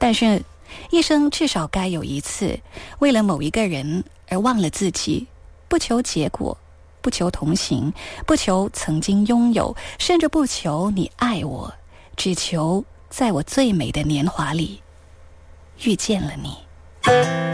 但是一生至少该有一次，为了某一个人而忘了自己，不求结果，不求同行，不求曾经拥有，甚至不求你爱我，只求在我最美的年华里遇见了你。